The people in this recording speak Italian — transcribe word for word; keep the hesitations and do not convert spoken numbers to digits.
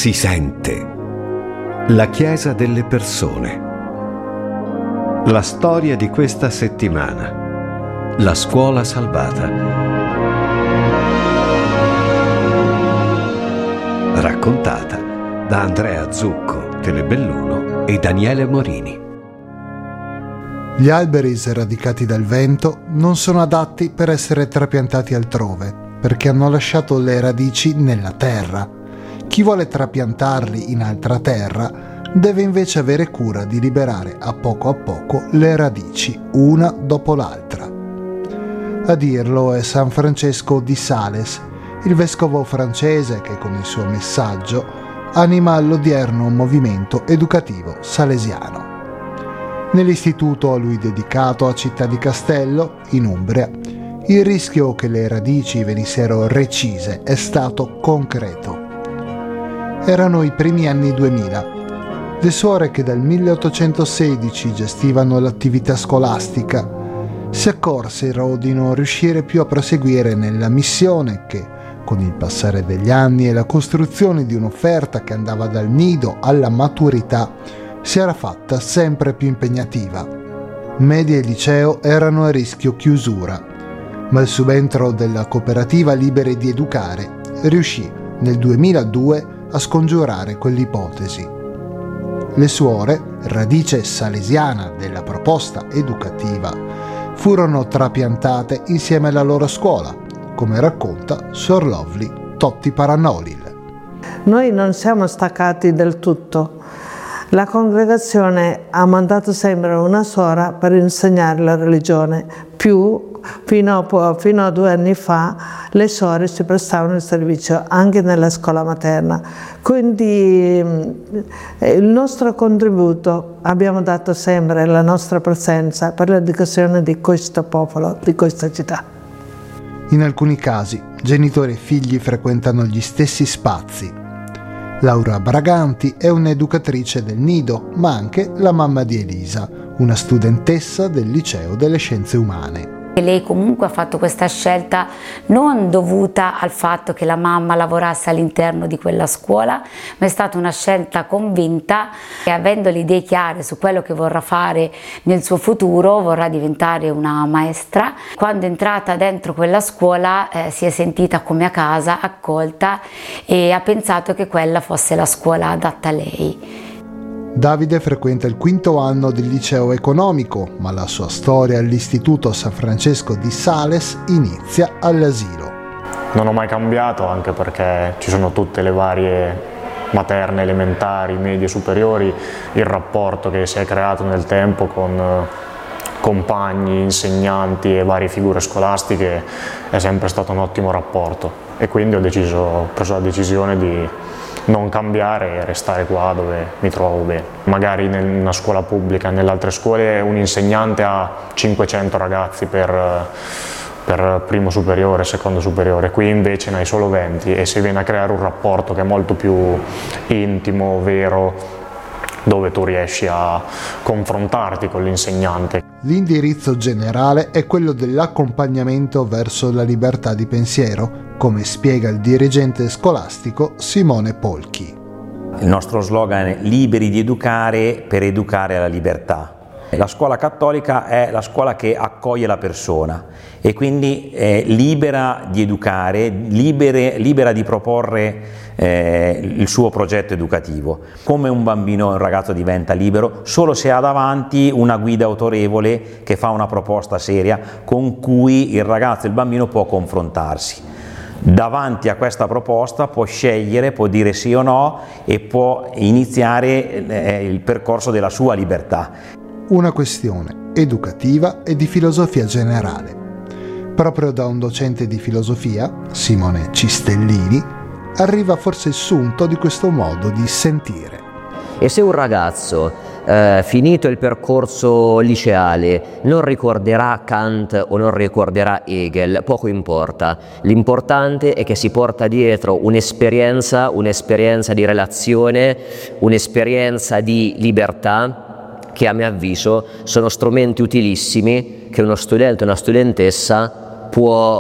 si sente. La Chiesa delle persone. La storia di questa settimana. La scuola salvata. Raccontata da Andrea Zucco, Telebelluno e Daniele Morini. Gli alberi sradicati dal vento non sono adatti per essere trapiantati altrove, perché hanno lasciato le radici nella terra. Chi vuole trapiantarli in altra terra deve invece avere cura di liberare a poco a poco le radici, una dopo l'altra. A dirlo è San Francesco di Sales, il vescovo francese che con il suo messaggio anima l'odierno movimento educativo salesiano. Nell'istituto a lui dedicato a Città di Castello, in Umbria, il rischio che le radici venissero recise è stato concreto. Erano i primi anni duemila. Le suore che dal milleottocentosedici gestivano l'attività scolastica si accorsero di non riuscire più a proseguire nella missione che, con il passare degli anni e la costruzione di un'offerta che andava dal nido alla maturità, si era fatta sempre più impegnativa. Media e liceo erano a rischio chiusura, ma il subentro della cooperativa Liberi di Educare riuscì nel duemiladue a scongiurare quell'ipotesi. Le suore, radice salesiana della proposta educativa, furono trapiantate insieme alla loro scuola, come racconta Sor Lovely Totti Paranolil. Noi non siamo staccati del tutto. La congregazione ha mandato sempre una suora per insegnare la religione, più fino a, fino a due anni fa le suore si prestavano il servizio anche nella scuola materna. Quindi il nostro contributo abbiamo dato sempre, la nostra presenza per l'educazione di questo popolo, di questa città. In alcuni casi genitori e figli frequentano gli stessi spazi. Laura Braganti è un'educatrice del nido, ma anche la mamma di Elisa, una studentessa del liceo delle scienze umane. Lei comunque ha fatto questa scelta non dovuta al fatto che la mamma lavorasse all'interno di quella scuola, ma è stata una scelta convinta e avendo le idee chiare su quello che vorrà fare nel suo futuro, vorrà diventare una maestra. Quando è entrata dentro quella scuola eh, si è sentita come a casa, accolta e ha pensato che quella fosse la scuola adatta a lei. Davide frequenta il quinto anno del liceo economico, ma la sua storia all'istituto San Francesco di Sales inizia all'asilo. Non ho mai cambiato, anche perché ci sono tutte le varie materne, elementari, medie, superiori, il rapporto che si è creato nel tempo con compagni, insegnanti e varie figure scolastiche è sempre stato un ottimo rapporto e quindi ho deciso, ho preso la decisione di non cambiare e restare qua dove mi trovo bene. Magari in una scuola pubblica, nelle altre scuole un insegnante ha cinquecento ragazzi per, per primo superiore, secondo superiore, qui invece ne hai solo venti e si viene a creare un rapporto che è molto più intimo, vero, dove tu riesci a confrontarti con l'insegnante. L'indirizzo generale è quello dell'accompagnamento verso la libertà di pensiero, come spiega il dirigente scolastico Simone Polchi. Il nostro slogan è Liberi di educare per educare alla libertà. La scuola cattolica è la scuola che accoglie la persona e quindi è libera di educare, libere, libera di proporre eh, il suo progetto educativo. Come un bambino o un ragazzo diventa libero? Solo se ha davanti una guida autorevole che fa una proposta seria con cui il ragazzo e il bambino può confrontarsi. Davanti a questa proposta può scegliere, può dire sì o no e può iniziare eh, il percorso della sua libertà. Una questione educativa e di filosofia generale. Proprio da un docente di filosofia, Simone Cistellini, arriva forse il sunto di questo modo di sentire. E se un ragazzo, eh, finito il percorso liceale, non ricorderà Kant o non ricorderà Hegel, poco importa. L'importante è che si porta dietro un'esperienza, un'esperienza di relazione, un'esperienza di libertà, che a mio avviso sono strumenti utilissimi che uno studente o una studentessa può